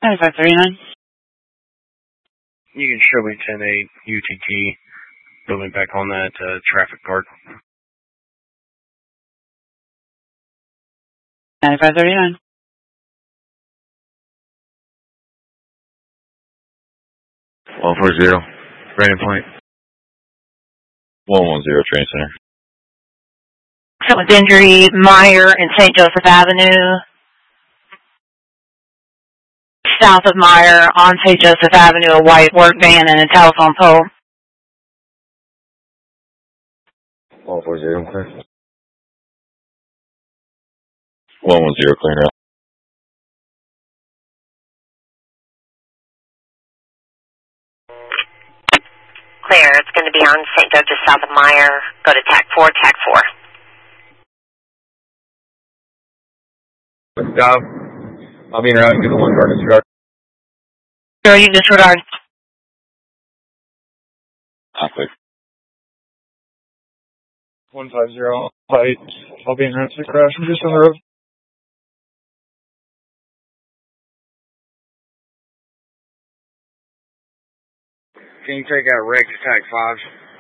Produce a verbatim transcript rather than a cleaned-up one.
ninety-five thirty-nine. You can show me ten eight U T T. Put me back on that uh, traffic card. ninety-five thirty-nine. one four zero, Brandon Point. one one zero, Train Center. Someone's injury, Meyer and Saint Joseph Avenue. South of Meyer on Saint Joseph Avenue, a white work van and a telephone pole. one four zero, clear. one one zero, clear out. Clear, it's going to be on Saint Joseph south of Meyer. Go to T A C four, T A C four. Stop. I'll be in route and get the one car disregard. Sure, you disregard. Ah, clear. one five zero, light. I'll be in route to crash. I'm just on the road. Can you take out Rex Attack five?